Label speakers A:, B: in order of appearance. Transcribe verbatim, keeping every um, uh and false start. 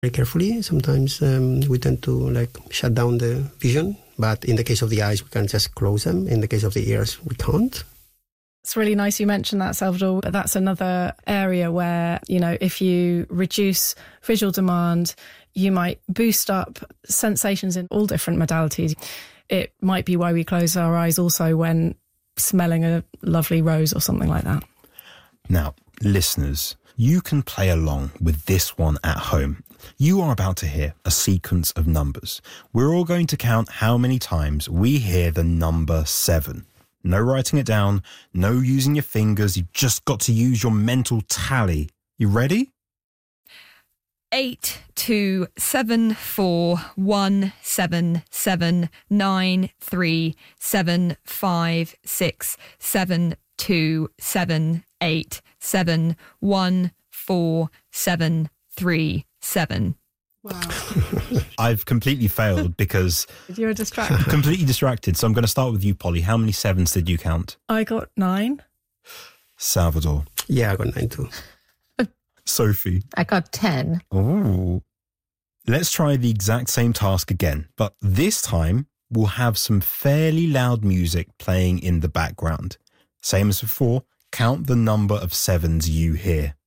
A: very carefully. Sometimes um, we tend to like shut down the vision, but in the case of the eyes, we can just close them. In the case of the ears, we can't.
B: It's really nice you mentioned that, Salvador. That's another area where, you know, if you reduce visual demand, you might boost up sensations in all different modalities. It might be why we close our eyes also when smelling a lovely rose or something like that.
C: Now, listeners, you can play along with this one at home. You are about to hear a sequence of numbers. We're all going to count how many times we hear the number seven. No writing it down, no using your fingers. You've just got to use your mental tally. You ready?
D: Eight, two, seven, four, one, seven, seven, nine, three, seven, five, six, seven, two, seven, eight, seven, one, four, seven, three, seven.
B: Wow.
C: I've completely failed because...
B: You were distracted.
C: Completely distracted. So I'm going to start with you, Polly. How many sevens did you count?
B: I got nine.
C: Salvador.
A: Yeah, I got nine too.
C: Sophie.
E: I got ten.
C: Ooh. Let's try the exact same task again, but this time we'll have some fairly loud music playing in the background. Same as before, count the number of sevens you hear.